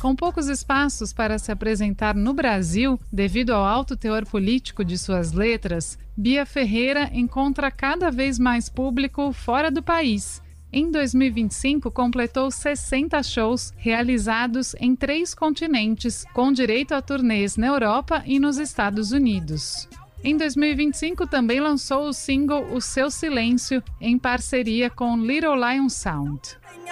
Com poucos espaços para se apresentar no Brasil, devido ao alto teor político de suas letras, Bia Ferreira encontra cada vez mais público fora do país. Em 2025, completou 60 shows realizados em 3 continentes, com direito a turnês na Europa e nos Estados Unidos. Em 2025, também lançou o single O Seu Silêncio, em parceria com Little Lion Sound.